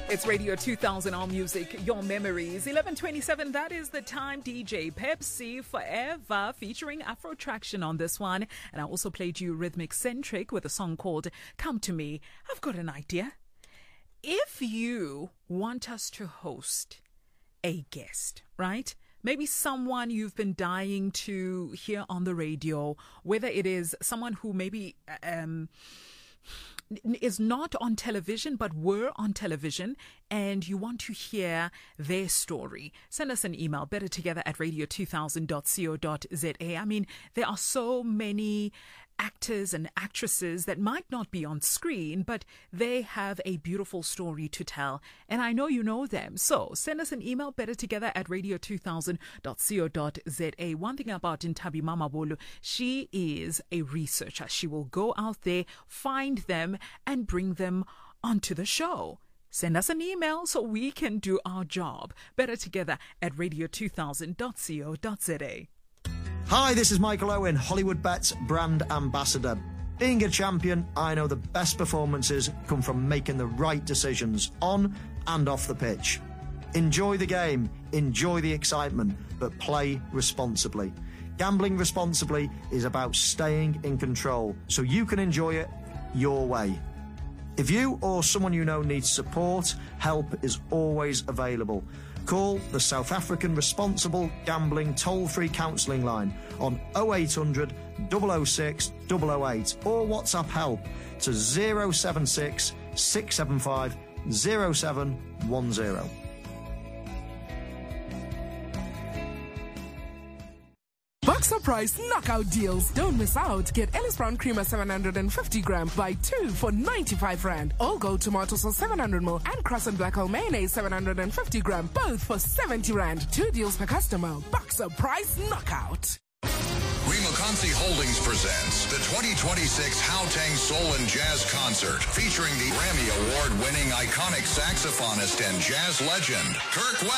It's Radio 2000, All Music, Your Memories. 11:27, that is the time. DJ Pepsi Forever featuring Afro Traction on this one. And I also played you Rhythmic Centric with a song called Come to Me. I've got an idea. If you want us to host a guest, right? Maybe someone you've been dying to hear on the radio, whether it is someone who maybe is not on television but were on television and you want to hear their story, send us an email, bettertogether@radio2000.co.za. I mean, there are so many actors and actresses that might not be on screen, but they have a beautiful story to tell. And I know you know them. So send us an email, bettertogether@radio2000.co.za. One thing about Ntabi Mamabolo, she is a researcher. She will go out there, find them, and bring them onto the show. Send us an email so we can do our job. bettertogether@radio2000.co.za. Hi, this is Michael Owen, Hollywood Bets brand ambassador. Being a champion, I know the best performances come from making the right decisions on and off the pitch. Enjoy the game, enjoy the excitement, but play responsibly. Gambling responsibly is about staying in control so you can enjoy it your way. If you or someone you know needs support, help is always available. Call the South African Responsible Gambling toll-free counselling line on 0800 006 008 or WhatsApp help to 076 675 0710. Boxer Price knockout deals. Don't miss out. Get Ellis Brown Creamer 750 gram. Buy 2 for 95 rand. All Gold Tomato Sauce 700 ml and Cross and Black Hole Mayonnaise 750 gram. Both for 70 rand. 2 deals per customer. Boxer Price knockout. Remokansi Holdings presents the 2026 Gauteng Soul and Jazz Concert featuring the Grammy Award-winning iconic saxophonist and jazz legend, Kirk Whalum.